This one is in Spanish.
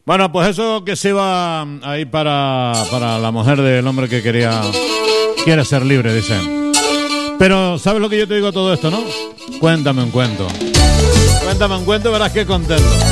Bueno, pues eso que se va ahí para la mujer del hombre que quiere ser libre, dice. Pero, ¿sabes lo que yo te digo a todo esto, no? Cuéntame un cuento. Cuéntame un cuento, verás qué contento.